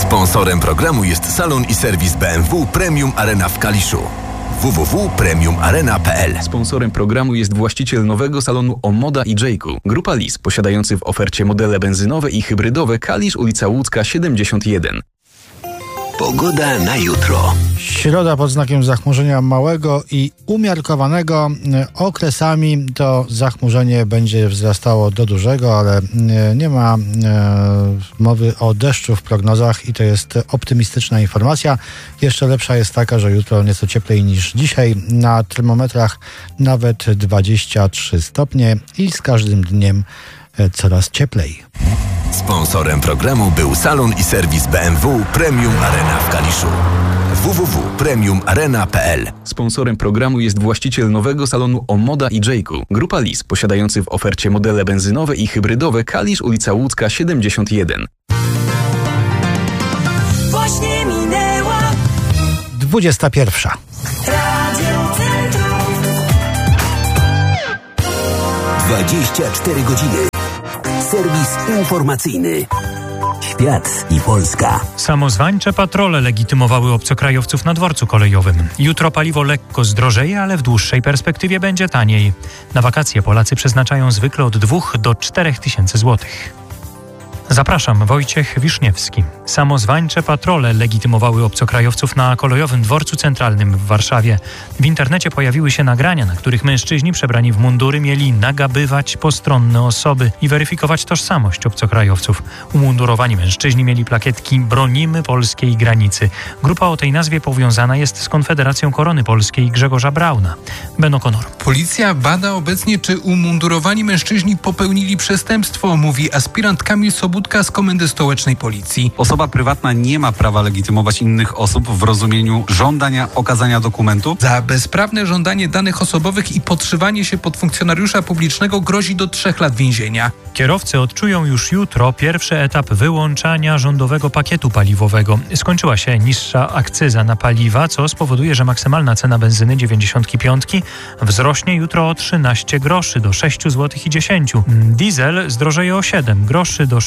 Sponsorem programu jest salon i serwis BMW Premium Arena w Kaliszu. www.premiumarena.pl. Sponsorem programu jest właściciel nowego salonu Omoda i Jayku. Grupa Lis, posiadający w ofercie modele benzynowe i hybrydowe Kalisz, ulica Łódzka 71. Pogoda na jutro. Środa pod znakiem zachmurzenia małego i umiarkowanego. Okresami to zachmurzenie będzie wzrastało do dużego, ale nie ma mowy o deszczu w prognozach i to jest optymistyczna informacja. Jeszcze lepsza jest taka, że jutro nieco cieplej niż dzisiaj. Na termometrach nawet 23 stopnie i z każdym dniem coraz cieplej. Sponsorem programu był salon i serwis BMW Premium Arena w Kaliszu. www.premiumarena.pl. Sponsorem programu jest właściciel nowego salonu Omoda i Jayku. Grupa Lis, posiadający w ofercie modele benzynowe i hybrydowe Kalisz, ulica Łódzka 71. Właśnie minęła 21. Radio Centrum. 24 godziny. Serwis informacyjny. Świat i Polska. Samozwańcze patrole legitymowały obcokrajowców na dworcu kolejowym. Jutro paliwo lekko zdrożeje, ale w dłuższej perspektywie będzie taniej. Na wakacje Polacy przeznaczają zwykle od 2 do 4 tysięcy złotych. Zapraszam, Wojciech Wiszniewski. Samozwańcze patrole legitymowały obcokrajowców na kolejowym dworcu centralnym w Warszawie. W internecie pojawiły się nagrania, na których mężczyźni przebrani w mundury mieli nagabywać postronne osoby i weryfikować tożsamość obcokrajowców. Umundurowani mężczyźni mieli plakietki „Bronimy polskiej granicy”. Grupa o tej nazwie powiązana jest z Konfederacją Korony Polskiej Grzegorza Brauna. Ben O'Connor. Policja bada obecnie, czy umundurowani mężczyźni popełnili przestępstwo, mówi aspirant Kamil Sobótka z Komendy Stołecznej Policji. Osoba prywatna nie ma prawa legitymować innych osób w rozumieniu żądania okazania dokumentu. Za bezprawne żądanie danych osobowych i podszywanie się pod funkcjonariusza publicznego grozi do 3 lat więzienia. Kierowcy odczują już jutro pierwszy etap wyłączania rządowego pakietu paliwowego. Skończyła się niższa akcyza na paliwa, co spowoduje, że maksymalna cena benzyny 95 wzrośnie jutro o 13 groszy do 6,10 zł. Diesel zdrożeje o 7 groszy do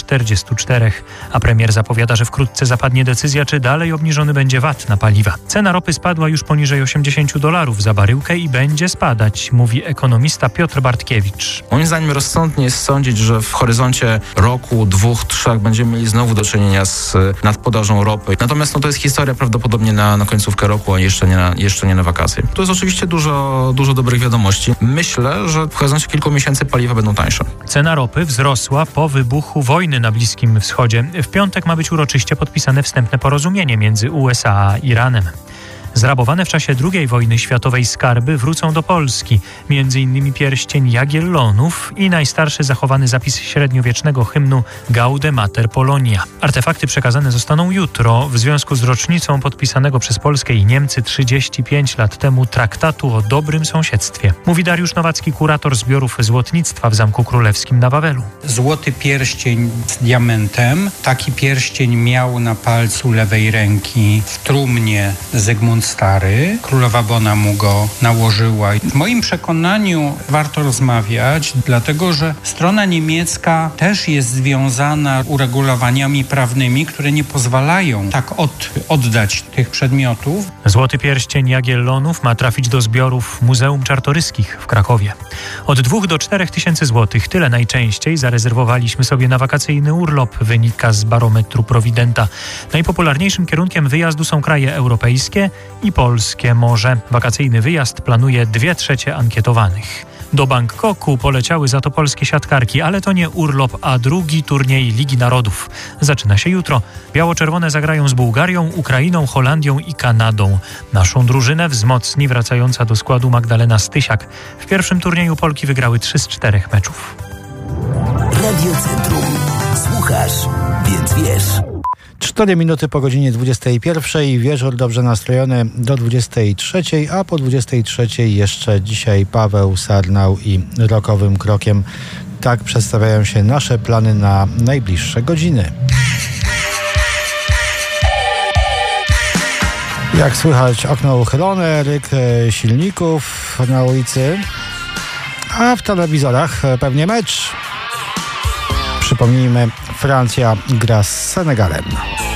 6,44, a premier zapowiada, że wkrótce zapadnie decyzja, czy dalej obniżony będzie VAT na paliwa. Cena ropy spadła już poniżej $80 za baryłkę i będzie spadać, mówi ekonomista Piotr Bartkiewicz. Moim zdaniem rozsądnie jest sądzić, że w horyzoncie roku, 2, 3 będziemy mieli znowu do czynienia z nadpodażą ropy. Natomiast to jest historia prawdopodobnie na końcówkę roku, a jeszcze nie na wakacje. To jest oczywiście dużo dobrych wiadomości. Myślę, że w horyzoncie kilku miesięcy paliwa będą tańsze. Cena ropy wzrosła po wybuchu wojny na Bliskim Wschodzie. W piątek ma być uroczyście podpisane wstępne porozumienie między USA a Iranem. Zrabowane w czasie II wojny światowej skarby wrócą do Polski, m.in. pierścień Jagiellonów i najstarszy zachowany zapis średniowiecznego hymnu Gaude Mater Polonia. Artefakty przekazane zostaną jutro w związku z rocznicą podpisanego przez Polskę i Niemcy 35 lat temu traktatu o dobrym sąsiedztwie. Mówi Dariusz Nowacki, kurator zbiorów złotnictwa w Zamku Królewskim na Wawelu. Złoty pierścień z diamentem. Taki pierścień miał na palcu lewej ręki w trumnie Zygmunt Stary. Królowa Bona mu go nałożyła. W moim przekonaniu warto rozmawiać, dlatego że strona niemiecka też jest związana uregulowaniami prawnymi, które nie pozwalają tak oddać tych przedmiotów. Złoty pierścień Jagiellonów ma trafić do zbiorów Muzeum Czartoryskich w Krakowie. Od 2 do 4 tysięcy złotych, tyle najczęściej zarezerwowaliśmy sobie na wakacyjny urlop, wynika z barometru Prowidenta. Najpopularniejszym kierunkiem wyjazdu są kraje europejskie i polskie morze. Wakacyjny wyjazd planuje 2/3 ankietowanych. Do Bangkoku poleciały za to polskie siatkarki, ale to nie urlop, a drugi turniej Ligi Narodów. Zaczyna się jutro. Biało-czerwone zagrają z Bułgarią, Ukrainą, Holandią i Kanadą. Naszą drużynę wzmocni wracająca do składu Magdalena Stysiak. W pierwszym turnieju Polki wygrały 3 z 4 meczów. Radio Centrum. Słuchasz, więc wiesz. 4 minuty po godzinie 21. Wieczór dobrze nastrojony do 23, a po 23 jeszcze dzisiaj Paweł Sarnał i Rokowym Krokiem. Tak przedstawiają się nasze plany na najbliższe godziny. Jak słychać, okno uchylone, ryk silników na ulicy, a w telewizorach pewnie mecz. Przypomnijmy, Francja gra z Senegalem.